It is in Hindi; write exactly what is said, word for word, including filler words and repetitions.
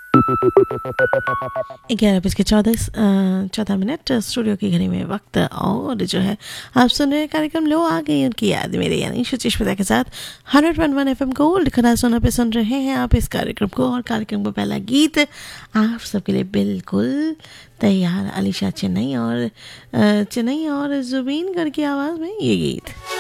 ग्यारह बज के चौदह चौदह मिनट स्टूडियो की घड़ी में वक्त। और जो है आप सुन रहे हैं कार्यक्रम लो आ गई उनकी याद मेरे, यानी सुचिश्मिता के साथ hundred one one F M gold खरा सोना पे सुन रहे हैं आप इस कार्यक्रम को। और कार्यक्रम का पहला गीत आप सबके लिए बिल्कुल तैयार, अलीशा चेन्नई और अ, चेन्नई और जुबीन गर्ग की आवाज़ में ये गीत।